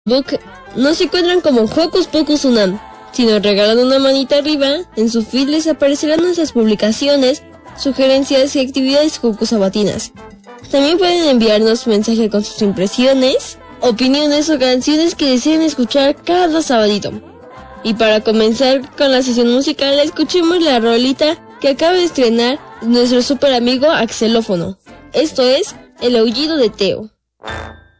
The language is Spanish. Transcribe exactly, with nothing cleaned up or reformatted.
Facebook no se encuentran como Hocus Pocus Unam. Si nos regalan una manita arriba, en su feed les aparecerán nuestras publicaciones, sugerencias y actividades jocosabatinas. También pueden enviarnos mensaje con sus impresiones, opiniones o canciones que deseen escuchar cada sabadito. Y para comenzar con la sesión musical, escuchemos la rolita que acaba de estrenar nuestro super amigo Axelófono. Esto es El Aullido de Teo.